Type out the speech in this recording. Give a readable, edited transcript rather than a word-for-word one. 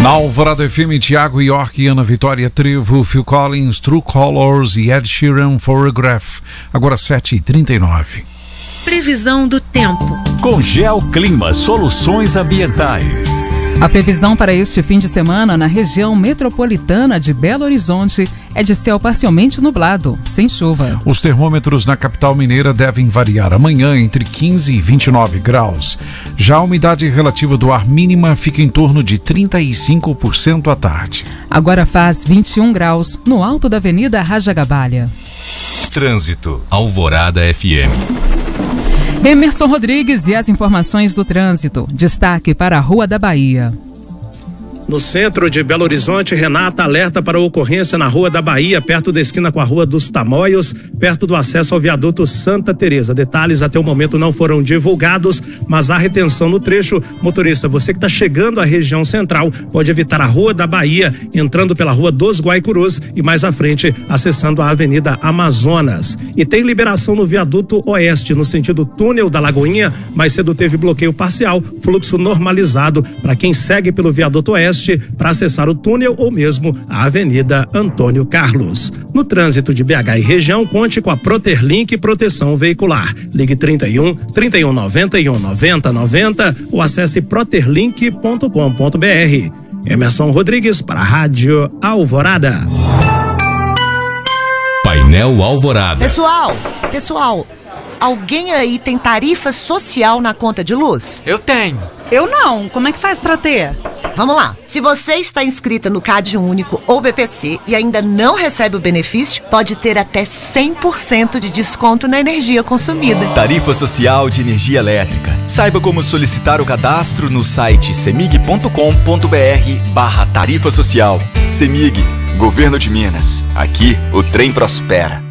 Na Alvorada FM, Thiago York, Ana Vitória Trevo, Phil Collins, True Colors e Ed Sheeran, Photograph. Agora 7h39. Previsão do tempo. Com Geoclima Soluções Ambientais. A previsão para este fim de semana na região metropolitana de Belo Horizonte é de céu parcialmente nublado, sem chuva. Os termômetros na capital mineira devem variar amanhã entre 15 e 29 graus. Já a umidade relativa do ar mínima fica em torno de 35% à tarde. Agora faz 21 graus no alto da Avenida Rajagabalha. Trânsito, Alvorada FM. Emerson Rodrigues e as informações do trânsito. Destaque para a Rua da Bahia. No centro de Belo Horizonte, Renata alerta para a ocorrência na Rua da Bahia, perto da esquina com a Rua dos Tamoios, perto do acesso ao viaduto Santa Teresa. Detalhes até o momento não foram divulgados, mas há retenção no trecho. Motorista, você que está chegando à região central, pode evitar a Rua da Bahia, entrando pela Rua dos Guaicurus e mais à frente, acessando a Avenida Amazonas. E tem liberação no viaduto Oeste, no sentido túnel da Lagoinha. Mais cedo teve bloqueio parcial, fluxo normalizado para quem segue pelo viaduto Oeste para acessar o túnel ou mesmo a Avenida Antônio Carlos. No trânsito de BH e região, conte com a Proterlink Proteção Veicular. Ligue 31 9191 9090 ou acesse proterlink.com.br. Emerson Rodrigues para a Rádio Alvorada. Painel Alvorada. Pessoal, alguém aí tem tarifa social na conta de luz? Eu tenho. Eu não. Como é que faz pra ter? Vamos lá. Se você está inscrita no CAD Único ou BPC e ainda não recebe o benefício, pode ter até 100% de desconto na energia consumida. Tarifa Social de Energia Elétrica. Saiba como solicitar o cadastro no site cemig.com.br/tarifa social. Cemig, Governo de Minas. Aqui o trem prospera.